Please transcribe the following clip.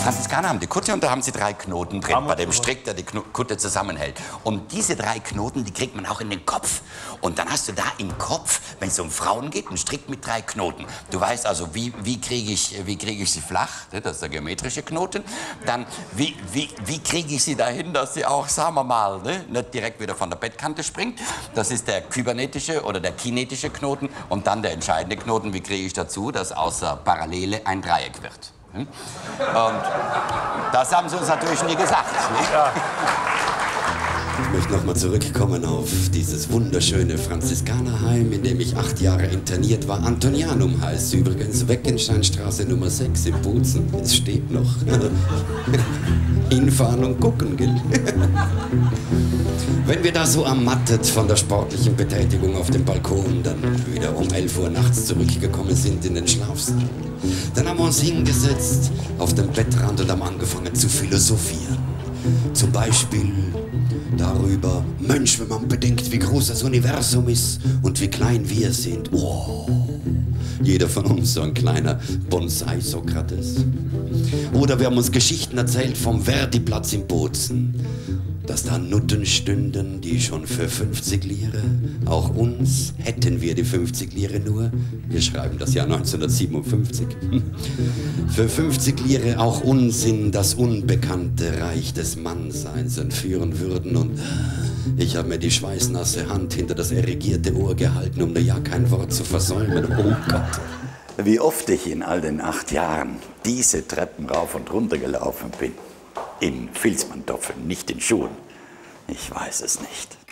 Franziskaner haben die Kutte und da haben sie 3 Knoten drin, bei dem Strick, der die Kutte zusammenhält. Und diese 3 Knoten, die kriegt man auch in den Kopf. Und dann hast du da im Kopf, wenn es um Frauen geht, einen Strick mit 3 Knoten. Du weißt also, wie kriege ich sie flach, das ist der geometrische Knoten. Dann, wie kriege ich sie dahin, dass sie auch, sagen wir mal, nicht direkt wieder von der Bettkante springt. Das ist der kybernetische oder der kinetische Knoten. Und dann der entscheidende Knoten, wie kriege ich dazu, dass außer Parallele ein Dreieck wird. Und das haben sie uns natürlich nie gesagt. Ja. Ich möchte noch mal zurückkommen auf dieses wunderschöne Franziskanerheim, in dem ich 8 Jahre interniert war. Antonianum heißt übrigens, Weckensteinstraße Nummer 6 in Bozen. Es steht noch. Hinfahren und gucken, gell? Wenn wir da so ermattet von der sportlichen Betätigung auf dem Balkon dann wieder um 11 Uhr nachts zurückgekommen sind in den Schlafsaal, dann haben wir uns hingesetzt auf dem Bettrand und haben angefangen zu philosophieren. Zum Beispiel darüber, Mensch, wenn man bedenkt, wie groß das Universum ist und wie klein wir sind. Oh, jeder von uns so ein kleiner Bonsai-Sokrates. Oder wir haben uns Geschichten erzählt vom Verdi-Platz in Bozen, dass da Nutten stünden, die schon für 50 Lire, auch uns, hätten wir die 50 Lire nur, wir schreiben das Jahr 1957, für 50 Lire auch uns in das unbekannte Reich des Mannseins entführen würden. Und ich habe mir die schweißnasse Hand hinter das erigierte Ohr gehalten, um ja kein Wort zu versäumen. Oh Gott. Wie oft ich in all den 8 Jahren diese Treppen rauf und runter gelaufen bin. In Filzpantoffeln, nicht in Schuhen. Ich weiß es nicht.